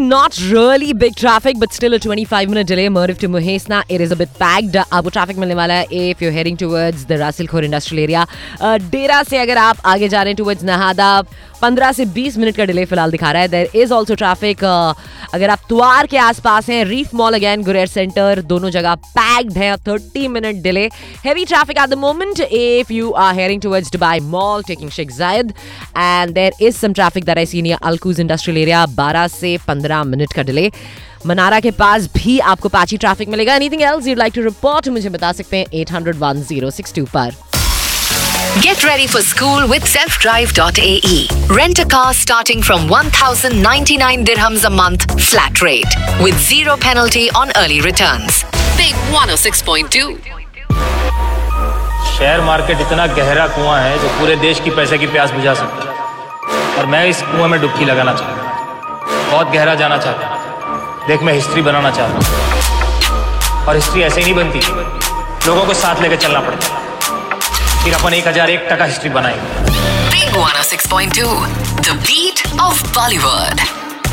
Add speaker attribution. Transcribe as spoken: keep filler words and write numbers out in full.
Speaker 1: not really big traffic, but still a twenty-five minute delay. Murrif to Muhesna, it is a bit packed. आपको traffic मिलने वाला है if you're heading towards the Russell Khor industrial area. Uh, डेरा से अगर आप आगे जा रहे हैं towards नहादा, पंद्रह से बीस मिनट का डिले फिलहाल दिखा रहा है. There is also traffic. Uh, अगर आप त्वार के आसपास हैं, रीफ मॉल अगेन, गुरेर सेंटर, दोनों जगह पैक्ड है. thirty minute delay. Heavy traffic at the moment if you are heading towards Dubai Mall, taking Sheikh Zayed, and there is some traffic that I see near Al Quoz industrial area. बारह से पंद्रह minute का delay. Mannara के पास भी आपको patchy traffic मिलेगा. Anything else you'd like to report? मुझे बता सकते हैं eight hundred one oh six two पर.
Speaker 2: Get ready for school with self drive dot a e. Rent a car starting from one thousand ninety-nine dirhams a month flat rate with zero penalty on early returns. Big one oh six point two.
Speaker 3: Share market इतना गहरा कुआं है जो पूरे देश की पैसे की प्यास बुझा सकता है, और मैं इस कुआं में डुबकी लगाना चाहता हूँ. बहुत गहरा जाना चाहता हूँ. देख, मैं हिस्ट्री बनाना चाहता हूँ, और हिस्ट्री ऐसे ही नहीं बनती. लोगों को साथ लेकर चलना पड़ता है. फिर अपन एक हजार एक टका हिस्ट्री बनाएंगे.
Speaker 2: Big one oh six point two, the beat of Bollywood.